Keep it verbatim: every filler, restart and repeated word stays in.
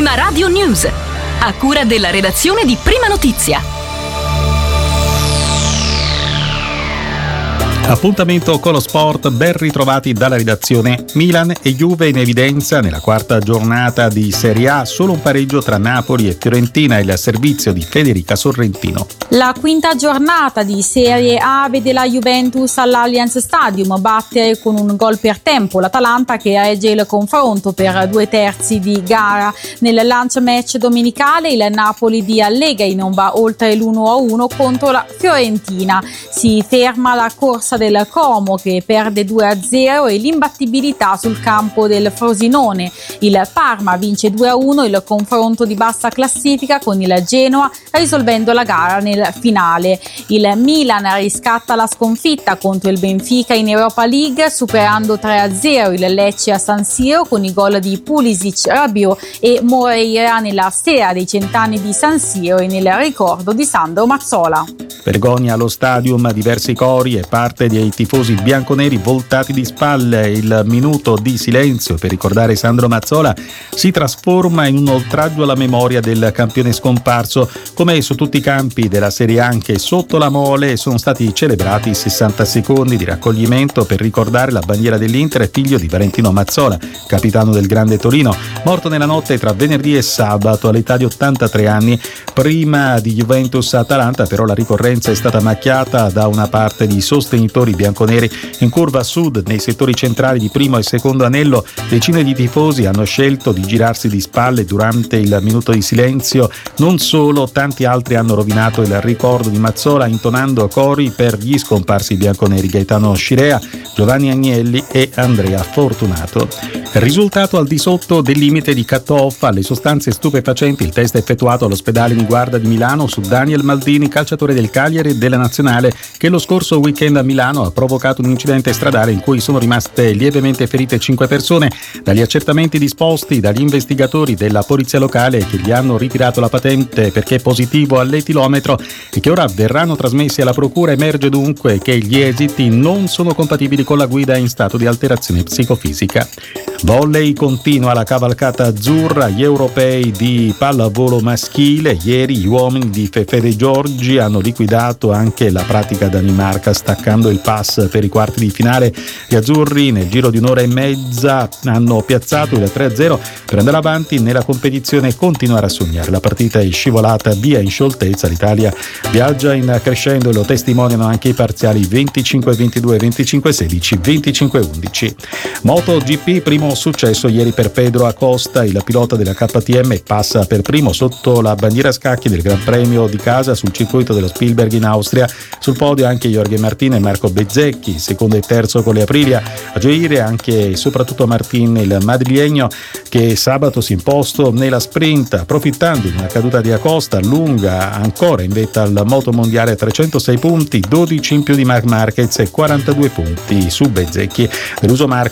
Prima Radio News, a cura della redazione di Prima Notizia. Appuntamento con lo sport, ben ritrovati dalla redazione. Milan e Juve in evidenza nella quarta giornata di Serie A, solo un pareggio tra Napoli e Fiorentina, il servizio di Federica Sorrentino. La quinta giornata di Serie A vede la Juventus all'Allianz Stadium battere con un gol per tempo l'Atalanta, che regge il confronto per due terzi di gara. Nel lunch match domenicale il Napoli di Allegri non va oltre l'uno a uno contro la Fiorentina. Si ferma la corsa del Como, che perde due a zero, e l'imbattibilità sul campo del Frosinone. Il Parma vince due a uno il confronto di bassa classifica con il Genoa, risolvendo la gara nel finale. Il Milan riscatta la sconfitta contro il Benfica in Europa League, superando tre a zero il Lecce a San Siro con i gol di Pulisic, Rabiot e Moreira nella sera dei cent'anni di San Siro e nel ricordo di Sandro Mazzola. Vergogna allo stadium, diversi cori e parte dei tifosi bianconeri voltati di spalle. Il minuto di silenzio per ricordare Sandro Mazzola si trasforma in un oltraggio alla memoria del campione scomparso. Come su tutti i campi della Serie A, anche sotto la Mole sono stati celebrati sessanta secondi di raccoglimento per ricordare la bandiera dell'Inter, figlio di Valentino Mazzola, capitano del Grande Torino, morto nella notte tra venerdì e sabato all'età di ottantatré anni. Prima di Juventus-Atalanta però la ricorrenza è stata macchiata da una parte di sostenitori bianconeri. In curva sud, nei settori centrali di primo e secondo anello, decine di tifosi hanno scelto di girarsi di spalle durante il minuto di silenzio. Non solo, tanti altri hanno rovinato il ricordo di Mazzola intonando cori per gli scomparsi bianconeri: Gaetano Scirea, Giovanni Agnelli e Andrea Fortunato. Risultato al di sotto del limite di cut-off alle sostanze stupefacenti. Il test effettuato all'ospedale Niguarda di Milano su Daniel Maldini, calciatore del Cagliari e della Nazionale, che lo scorso weekend a Milano ha provocato un incidente stradale in cui sono rimaste lievemente ferite cinque persone. Dagli accertamenti disposti dagli investigatori della polizia locale, che gli hanno ritirato la patente perché positivo all'etilometro e che ora verranno trasmessi alla procura, emerge dunque che gli esiti non sono compatibili con la guida in stato di alterazione psicofisica. Volley, continua la cavalcata azzurra. Gli europei di pallavolo maschile, ieri gli uomini di Fefede Giorgi hanno liquidato anche la pratica Danimarca, staccando il pass per i quarti di finale. Gli azzurri nel giro di un'ora e mezza hanno piazzato il tre a zero per andare avanti nella competizione e continuare a sognare. La partita è scivolata via in scioltezza. L'Italia viaggia in crescendo e lo testimoniano anche i parziali venticinque a ventidue, venticinque a sedici, venticinque a undici. MotoGP, primo successo ieri per Pedro Acosta. Il pilota della K T M passa per primo sotto la bandiera a scacchi del Gran Premio di casa sul circuito dello Spielberg in Austria. Sul podio anche Jorge Martin e Marco Bezzecchi, secondo e terzo con le Aprilia. A gioire anche e soprattutto Martin, il madrilegno, che sabato si è imposto nella sprint approfittando di una caduta di Acosta lunga ancora in vetta al moto mondiale a trecentosei punti, dodici in più di Marc Marquez e quarantadue punti su Bezzecchi. Deluso Marco